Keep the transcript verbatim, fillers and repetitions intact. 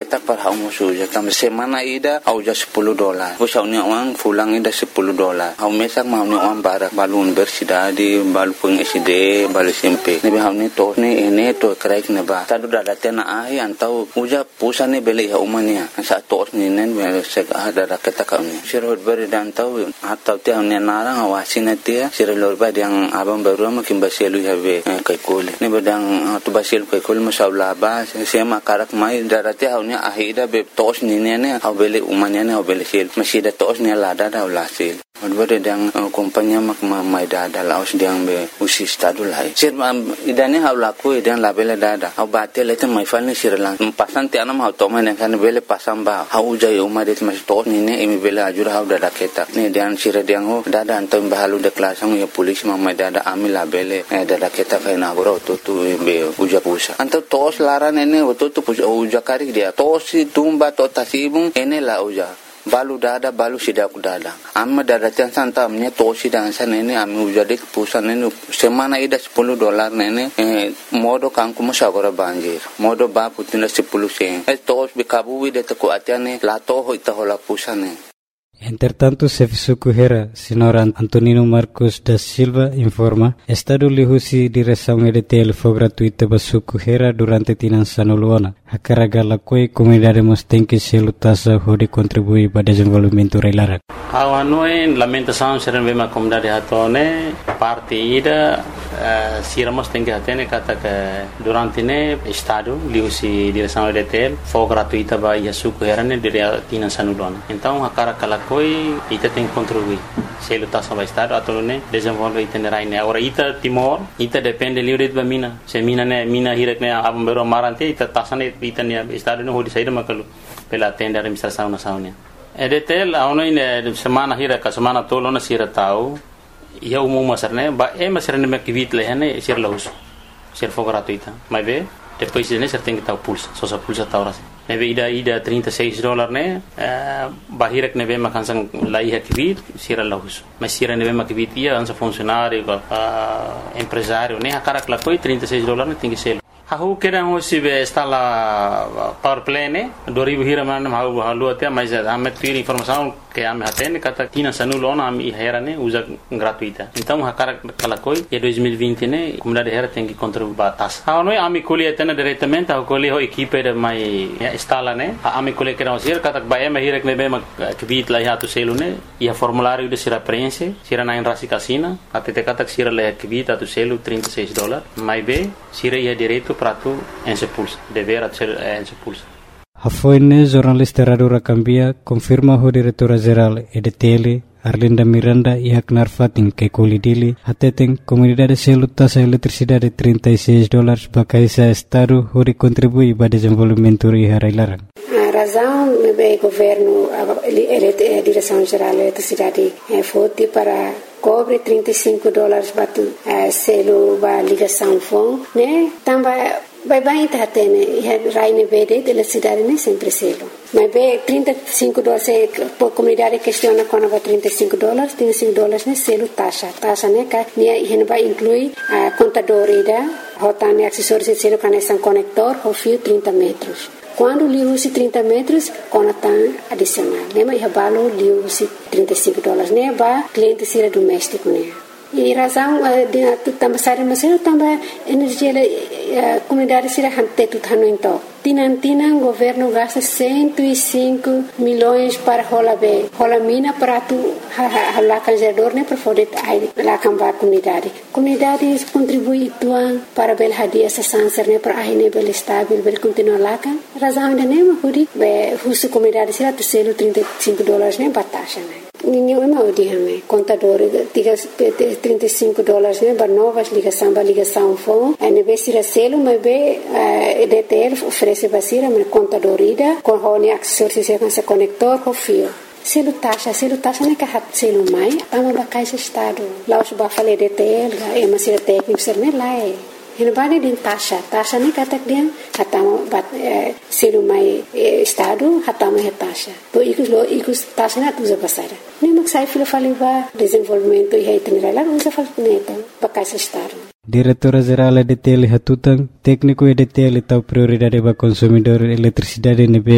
kita para almoço já tam semana ida au já sepuluh dolar. Você unia uang fulang ida sepuluh dolar. Au mesak mau unia uang barak balu universidade, balu peng S D, balu S M P. Nebe hau ni to ni ini to kreik neba. Tadu dah datena ai antau uja pusane beli ha umania. Sa to ni nen beli sek ada raketa kami. Sirot beri dan tau atau tiang ni narang awasina tia sirolor ba yang abang baru makin baselu have kai kole. Ni bedang tu baselu kai kole masalah ba sema karak mai darate hau ni ahida be tos ni ne au beli umania ne au beli sel. Masih ada tos ni lada dah ulah sel. Ada yang kompanya mak mai dada laos yang be usi stadu lai. Sir idane hau laku idan labela dada. Hau batel itu mai fal ni sirlang. Pasan ti anam hau toma ne kan bele pasang ba. Hau jai umar det mas tos ni ne imi bele ajur hau dada keta. Ni dan sir diang ho dada antam bahalu de kelasang ya polis mai dada ami labele dada keta kai na goro tu tu be uja pusa. Antam tos laran ene tu tu uja kari dia. Tos si tumba to tasibung ene la uja. Balu dada balu sidak dada. Amma dada tiang santa amnya tosi dan sana ini ami ujade kepusan ini semana ida sepuluh dolar nene eh, modo kangku musagora banjir. Modo ba putina sepuluh sen. Eh tos bikabu wide teku atiane la toho ita hola pusane. Entretanto, Sefisuku Hera, Senhor Antonino Marcos da Silva, informa, Estado lihusi direção E D T L foi gratuita para Suku Hera durante tinan sanuluana. A carga la coi comunidade mostém que se lutassa pode contribuir para o desenvolvimento reilarak. A noi lamentação serem bem a comunidade hatone parte ida sira mostém que hatene kata que durante ne Estado lihusi direção E D T L foi gratuita para Suku Hera ne durante tinan sanuluana. Então a carga la coi ita tem que contribuir. Se lutação vai Estado atau ne desenvolve itinerai ne. Agora ita Timor ita depende livre de mina. Se mina ne mina hirak ne abang bero marante ita tasane ita ne Estado ne hodi saída makalu pela tenda administração nacional. E D T L a noi ne semana hirak ka semana tolo na sira tau ia umum masarne ba e masarne me kivit le hane sir lahus sir fo gratuita. Mas be depois ne ser tem que tau pulsa só sa pulsa tau ras. Nebe ida ida trinta e seis dolar ne bahirak nebe makansang lai hakivit sira lahus. Mas sira nebe makivit ia ansa funcionário empresário ne hakarak la coi trinta e seis dolar ne tem que ser. Hahu kira hosi be stala power play ne dua ribu hira manam hahu halu atia mas ame tiri informação que ame hatene kata tina sanulona ame hera ne usa gratuita. Então hakarak kala coi e dois mil e vinte ne comunidade hera tem que contribuir batas. Ha noi ame colhe tena diretamente ha colhe ho equipe de mai instala ne ame colhe kira hosir kata ba eme hira ne be ma kvit la hatu selu ne ia formulário de sira prense sira na rasi kasina atete kata sira le kvit atu selu trinta e seis dolar mai be sira ia direito prato en se pulsa dever a ser en se pulsa. A foine jornalista Radura Cambia confirma o diretora geral E D T L Arlinda Miranda e Haknar Fatin que colidili ateten comunidade se lutasa eletricidade trinta e seis dólares para caisa estado hori contribui para desenvolvimento e harailaran. A razão do governo a direção geral da eletricidade é forte para cobre trinta e cinco dólares para selo para ligação fone, né? Também vai bem tá tendo raine verde de eletricidade nem sempre selo. Mas bem trinta e cinco dólares por comunidade questiona quando vai trinta e cinco dólares, trinta e cinco dólares né selo taxa. Taxa né que né vai incluir a contador ida, rotane acessórios de selo conexão conector, o fio trinta metros. Quando liu-se trinta metros, conta adicional. Lembra que valor liu-se trinta e cinco dólares, né? Ba cliente sira doméstico, né? E razão de também sair mas também energia a comunidade sira hante tudo hano então. Tinan tinan governo gasta cento e cinco milhões para rola be. Rola mina para tu lá canjador né para poder lá cambar comunidade. Comunidade contribui tuan para bel hadia essa sanser né para aí bel estável bel continuar lá kan. Razão de né mas be husu comunidade sira tu selo trinta e cinco dólares né batasha né. Ninguém me diz-me, contador, diga trinta e cinco dólares, né, para novas ligação, para ligação fone, a vez de selo, mas bem, E D T L oferece para ser, mas contador ida, com o acessório, se conector, com fio. Selo taxa, selo taxa não é que há selo mais, tamo para caixa estado, lá os bafalé E D T L, é uma selo técnico, ser nem lá é. Ini balik din tasha, tasha ni katak dia, hatama bat selu mai estado, hatama he tasha. To ikus lo ikus tasha na tuza pasara. Ni maksai filo faliba desenvolvimento e itinerário usa falneta, bakais estado. Diretora Geral E D T L Hatutang, técnico E D T L tau prioridade para consumidor eletricidade nebe